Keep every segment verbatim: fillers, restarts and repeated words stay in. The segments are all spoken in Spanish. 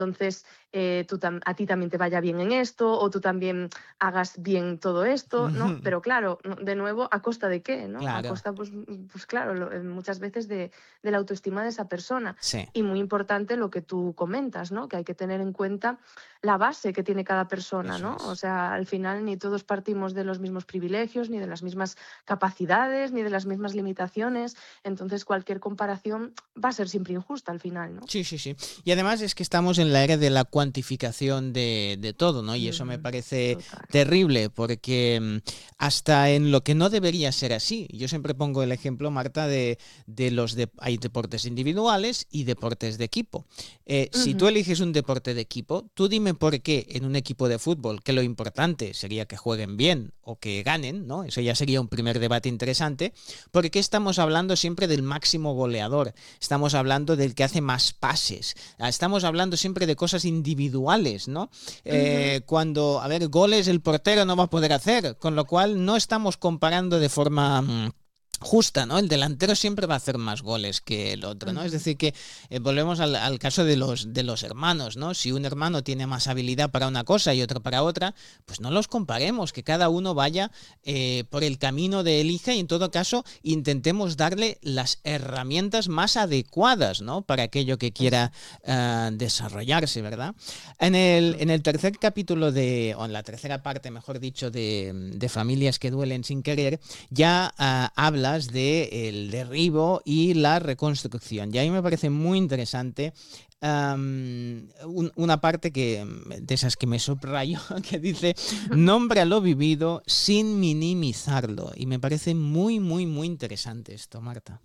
entonces eh, tú tam- a ti también te vaya bien en esto, o tú también hagas bien todo esto, ¿no? Pero claro, no- de nuevo, ¿a costa de qué, no? A Claro, costa, pues, mm, pues claro, lo- eh, muchas veces de, de la autoestima de esa persona. sí, Y muy importante lo que tú comentas, ¿no? Que hay que tener en cuenta la base que tiene cada persona, eso ¿no? O es. sea, al final ni todos partimos de los mismos privilegios, ni de las mismas capacidades, ni de las mismas limitaciones. Entonces, cualquier comparación va a ser siempre injusta al final, ¿no? Sí, sí, sí. Y además es que estamos en la era de la cuantificación de, de todo, ¿no? Y eso me Mm, parece total. terrible porque mm, hasta en lo que no debería ser así. Yo siempre pongo el ejemplo, Marta, de, de los de, hay deportes individuales y deportes de equipo. Eh, si tú Ujú, eliges un deporte de equipo, tú dime por qué en un equipo de fútbol, que lo importante sería que jueguen bien o que ganen, ¿no? Eso ya sería un primer debate interesante. ¿Por qué estamos hablando siempre del máximo goleador? Estamos hablando del que hace más pases, estamos hablando siempre de cosas individuales, ¿no? ujú. Eh, cuando, a ver, goles el portero no va a poder hacer, con lo cual no estamos comparando de forma mmm, justa, ¿no? El delantero siempre va a hacer más goles que el otro, ¿no? Es Ujú. decir, que eh, volvemos al, al, caso de los, de los hermanos, ¿no? Si un hermano tiene más habilidad para una cosa y otro para otra, pues no los comparemos, que cada uno vaya eh, por el camino de elija y en todo caso intentemos darle las herramientas más adecuadas, ¿no? Para aquello que Eso, quiera uh, desarrollarse, ¿verdad? En el, en el total. tercer capítulo de, o en la tercera parte, mejor dicho, de, de Familias que duelen sin querer, ya uh, hablas de el derribo y la reconstrucción. Y ahí me parece muy interesante um, un, una parte que de esas que me subrayo que dice nombra lo vivido sin minimizarlo. Y me parece muy, muy, muy interesante esto, Marta.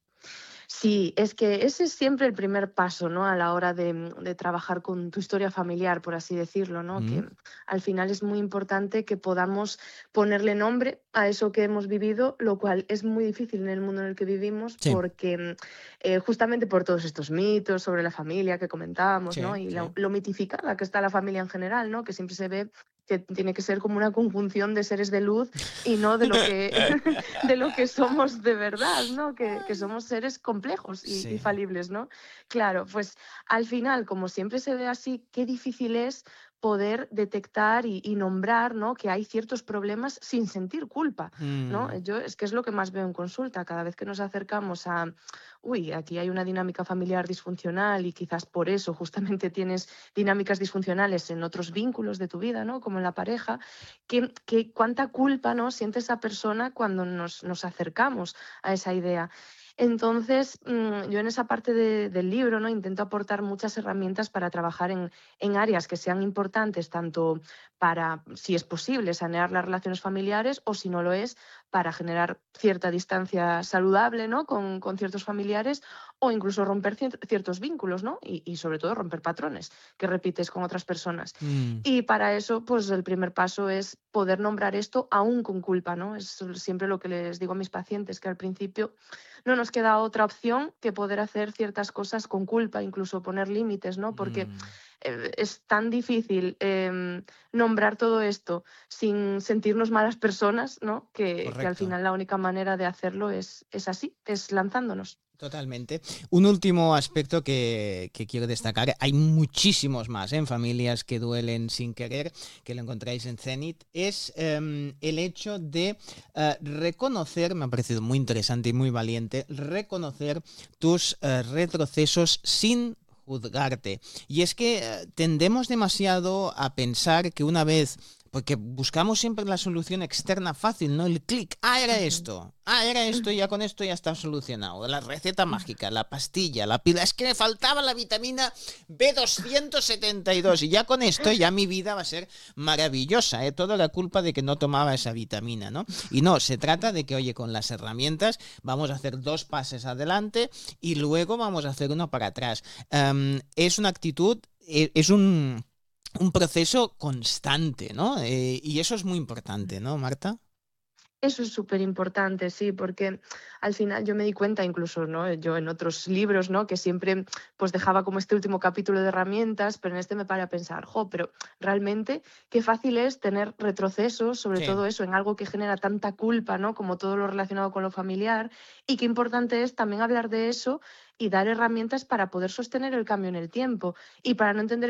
Sí, es que ese es siempre el primer paso, ¿no? A la hora de, mm, de trabajar con tu historia familiar, por así decirlo, ¿no? ¿Mm? Que al final es muy importante que podamos ponerle nombre a eso que hemos vivido, lo cual es muy difícil en el mundo en el que vivimos Sí, porque mm, eh, justamente por todos estos mitos sobre la familia que comentábamos, ¿no? sí, Y lo, sí. lo mitificada que está la familia en general, ¿no? Que siempre se ve que tiene que ser como una conjunción de seres de luz y no de lo que de lo que somos de verdad, ¿no? Que, que somos seres complejos y, y, Sí, falibles, ¿no? Claro, pues al final, como siempre se ve así, qué difícil es poder detectar y, y nombrar, ¿no? Que hay ciertos problemas sin sentir culpa, ¿no? mm, Yo es que es lo que más veo en consulta, cada vez que nos acercamos a, uy, aquí hay una dinámica familiar disfuncional y quizás por eso justamente tienes dinámicas disfuncionales en otros vínculos de tu vida, ¿no? Como en la pareja, que, que cuánta culpa, ¿no? siente esa persona cuando nos, nos acercamos a esa idea. Entonces, mmm, yo en esa parte de, del libro, ¿no? intento aportar muchas herramientas para trabajar en, en áreas que sean importantes, tanto para, si es posible, sanear las relaciones familiares o si no lo es, para generar cierta distancia saludable, ¿no? con, con ciertos familiares o incluso romper cier- ciertos vínculos, ¿no? Y, y sobre todo romper patrones que repites con otras personas. mm. Y para eso, pues el primer paso es poder nombrar esto aún con culpa, ¿no? Es siempre lo que les digo a mis pacientes, que al principio no nos queda otra opción que poder hacer ciertas cosas con culpa, incluso poner límites, ¿no? Porque Mm, eh, es tan difícil eh, nombrar todo esto sin sentirnos malas personas, ¿no? Que, que al correcto. final la única manera de hacerlo es, es así, es lanzándonos. Totalmente. Un último aspecto que, que quiero destacar, hay muchísimos más ¿eh? en familias que duelen sin querer, que lo encontráis en Zenit, es eh, el hecho de eh, reconocer, me ha parecido muy interesante y muy valiente, reconocer tus eh, retrocesos sin juzgarte. Y es que eh, tendemos demasiado a pensar que una vez porque buscamos siempre la solución externa fácil, ¿no? El clic. Ah, era Ujú. esto. Ah, era esto y ya con esto ya está solucionado. La receta mágica, la pastilla, la pila. Es que me faltaba la vitamina B doscientos setenta y dos y ya con esto ya mi vida va a ser maravillosa. ¿eh? Toda la culpa de que no tomaba esa vitamina, ¿no? Y no, se trata de que, oye, con las herramientas vamos a hacer dos pases adelante y luego vamos a hacer uno para atrás. Um, es una actitud, e, es un un proceso constante, ¿no? Eh, y eso es muy importante, ¿no, Marta? Eso es súper importante, sí, porque al final yo me di cuenta, incluso, ¿no? Yo en otros libros, ¿no? Que siempre pues dejaba como este último capítulo de herramientas, pero en este me paré a pensar, jo, pero realmente qué fácil es tener retrocesos, sobre Sí, todo eso, en algo que genera tanta culpa, ¿no? Como todo lo relacionado con lo familiar, y qué importante es también hablar de eso y dar herramientas para poder sostener el cambio en el tiempo y para no entender